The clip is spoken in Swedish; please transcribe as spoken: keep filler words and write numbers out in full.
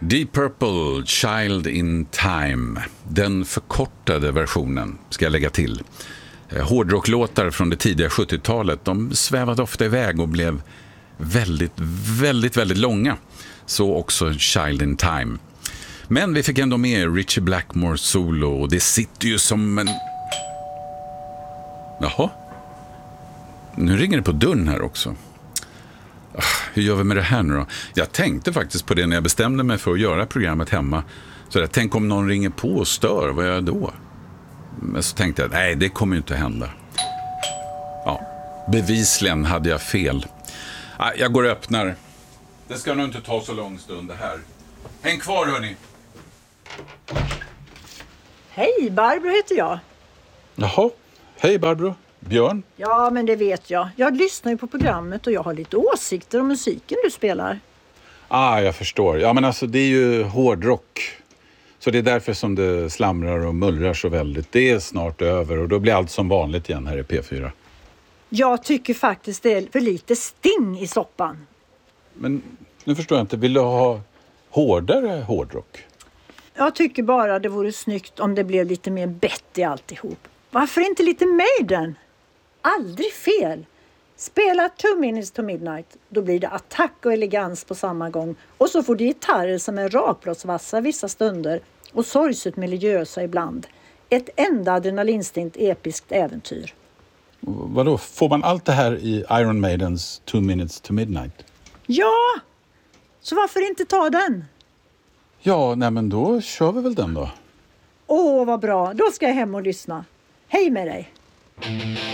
Deep Purple, Child in Time. Den förkortade versionen ska jag lägga till. Hårdrocklåtar från det tidiga sjuttiotalet, de svävade ofta iväg och blev väldigt, väldigt, väldigt långa. Så också Child in Time. Men vi fick ändå med Ritchie Blackmore solo och det sitter ju som en... Jaha. Nu ringer det på dörren här också. Hur gör vi med det här nu då? Jag tänkte faktiskt på det när jag bestämde mig för att göra programmet hemma. Så jag tänkte om någon ringer på och stör, vad gör jag då? Men så tänkte jag, nej det kommer ju inte hända. Ja, bevisligen hade jag fel. Jag går och öppnar. Det ska nog inte ta så lång stund det här. Häng kvar hörni. Hej, Barbro heter jag. Jaha, hej Barbro. Björn? Ja, men det vet jag. Jag lyssnar ju på programmet och jag har lite åsikter om musiken du spelar. Ah, jag förstår. Ja, men alltså det är ju hårdrock. Så det är därför som det slamrar och mullrar så väldigt. Det är snart över och då blir allt som vanligt igen här i P fyra. Jag tycker faktiskt det är för lite sting i soppan. Men nu förstår jag inte. Vill du ha hårdare hårdrock? Jag tycker bara det vore snyggt om det blev lite mer bett i alltihop. Varför inte lite Maiden? Aldrig fel. Spela Two Minutes to Midnight. Då blir det attack och elegans på samma gång. Och så får du gitarrer som är rakblåsvassa vissa stunder. Och sorgset religiösa ibland. Ett enda adrenalinstint episkt äventyr. Vadå? Får man allt det här i Iron Maidens Two Minutes to Midnight? Ja! Så varför inte ta den? Ja, nej men då kör vi väl den då. Åh, vad bra. Då ska jag hem och lyssna. Hej med dig!